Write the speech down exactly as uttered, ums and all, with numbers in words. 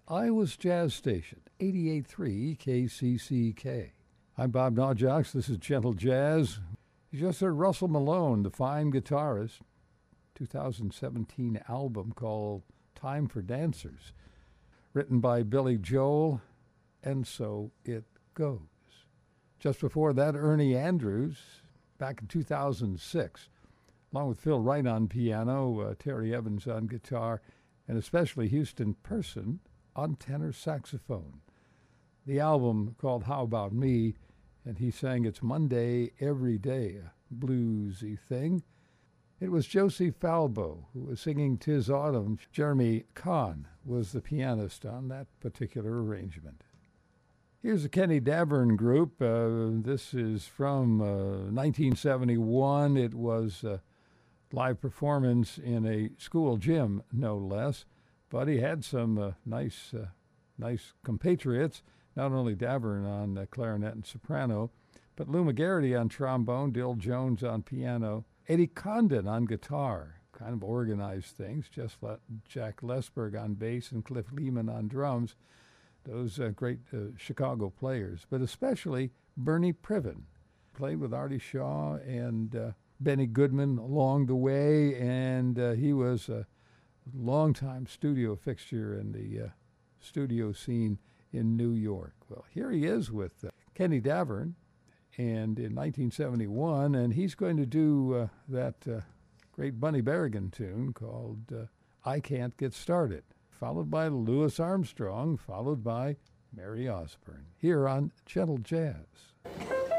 Iowa's Jazz Station, eighty-eight point three K C C K. I'm Bob Nawjox. This is Gentle Jazz. You just heard Russell Malone, the fine guitarist, two thousand seventeen album called Time for Dancers, written by Billy Joel, and so it goes. Just before that, Ernie Andrews, back in two thousand six, along with Phil Wright on piano, uh, Terry Evans on guitar, and especially Houston Person on tenor saxophone. The album called How About Me, and he sang It's Monday Every Day, a bluesy thing. It was Josie Falbo who was singing Tis Autumn. Jeremy Kahn was the pianist on that particular arrangement. Here's the Kenny Davern Group. Uh, this is from uh, nineteen seventy-one. It was a live performance in a school gym, no less. But he had some uh, nice uh, nice compatriots, not only Davern on uh, clarinet and soprano, but Lou McGarity on trombone, Dill Jones on piano, Eddie Condon on guitar, kind of organized things, just let Jack Lesberg on bass and Cliff Lehman on drums, those uh, great uh, Chicago players, but especially Bernie Priven. Played with Artie Shaw and uh, Benny Goodman along the way, and uh, he was a longtime studio fixture in the uh, studio scene in New York. Well, here he is with uh, Kenny Davern, and in nineteen seventy-one, and he's going to do uh, that uh, great Bunny Berrigan tune called uh, I Can't Get Started, followed by Louis Armstrong, followed by Mary Osborne, here on Gentle Jazz.